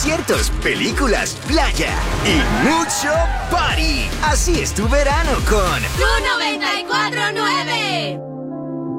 conciertos, películas, playa y mucho party. Así es tu verano con Tu 94.